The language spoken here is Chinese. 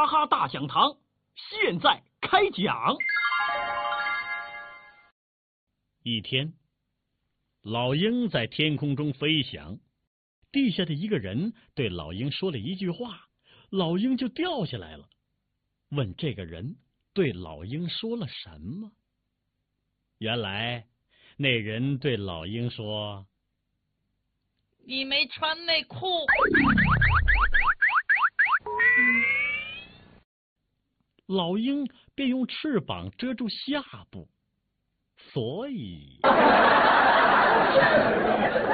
哈哈大讲堂现在开讲。一天，老鹰在天空中飞翔，地下的一个人对老鹰说了一句话，老鹰就掉下来了。问这个人对老鹰说了什么？原来那人对老鹰说：“ 你没穿内裤。” 老鹰便用翅膀遮住下部，所以